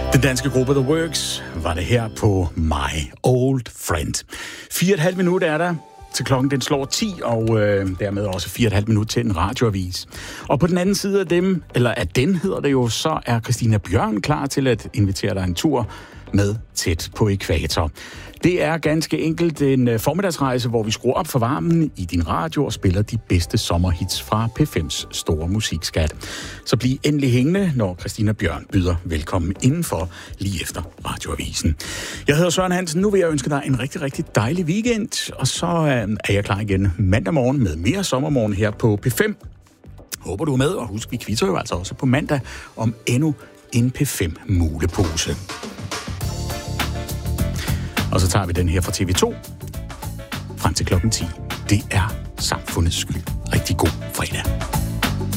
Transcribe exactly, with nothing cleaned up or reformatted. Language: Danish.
Den danske gruppe The Works var det her på My Old Friend. Fire og et halvt minut er der til klokken den slår ti, og øh, dermed også fire og et halvt minut til en radioavis. Og på den anden side af dem, eller af den hedder det jo, så er Christina Bjørn klar til at invitere dig en tur med tæt på ækvator. Det er ganske enkelt en formiddagsrejse, hvor vi skruer op for varmen i din radio og spiller de bedste sommerhits fra P fems store musikskat. Så bliv endelig hængende, når Christina Bjørn byder velkommen indenfor lige efter radioavisen. Jeg hedder Søren Hansen. Nu vil jeg ønske dig en rigtig, rigtig dejlig weekend, og så er jeg klar igen mandag morgen med mere sommermorgen her på P fem. Håber du er med, og husk, vi quizzer jo altså også på mandag om endnu en P fem mulepose. Og så tager vi den her fra T V to frem til klokken ti. Det er samfundets skyld. Rigtig god fredag.